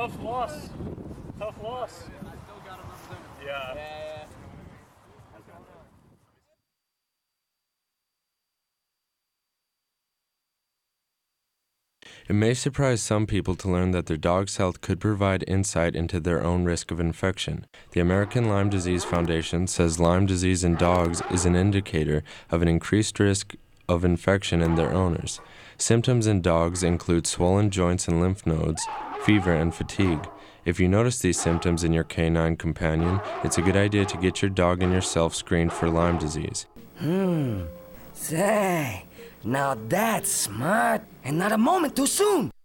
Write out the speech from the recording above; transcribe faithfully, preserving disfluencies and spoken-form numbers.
tough loss. Tough loss. Yeah. It may surprise some people to learn that their dog's health could provide insight into their own risk of infection. The American Lyme Disease Foundation says Lyme disease in dogs is an indicator of an increased risk of infection in their owners. Symptoms in dogs include swollen joints and lymph nodes, fever, and fatigue. If you notice these symptoms in your canine companion, it's a good idea to get your dog and yourself screened for Lyme disease. Hmm. Say, now that's smart and not a moment too soon.